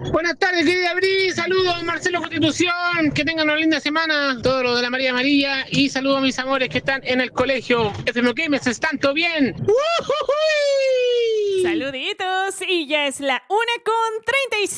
Buenas tardes, querida Bri. Saludos, Marcelo Constitución. Que tengan una linda semana. Todo lo de la María Amarilla. Y saludos a mis amores que están en el colegio. FM Games, ¿están todo bien? ¡Ujujuy! Saluditos, y ya es la 1:30